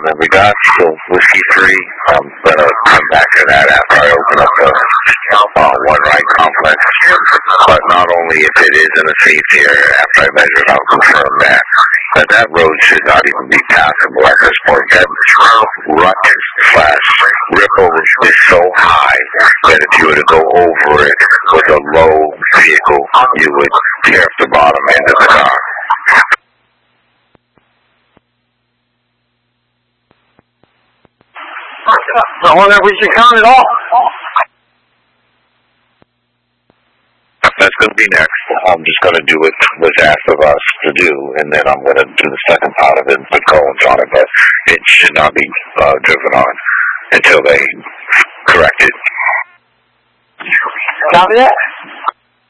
in regards to Whiskey 3, I'm going to come back to that after I open up the One Right complex. But not only if it is in a safe area, after I measure it, I'll confirm that. But that road should not even be passable at this point. That rut/ripple is so high that if you were to go over it with a low vehicle, you would tear up the bottom end of the car. Well, then we should count it all. That's going to be next. I'm just going to do what was asked of us to do, and then I'm going to do the second part of it and put cones on it, but it should not be driven on until they correct it. Copy that?